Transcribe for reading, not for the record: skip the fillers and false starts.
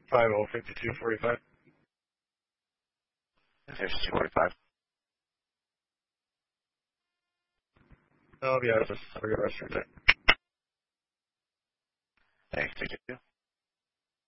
50-52-45. 52-45. Oh, yeah, just have a good rest of your day. Thanks, 2-2.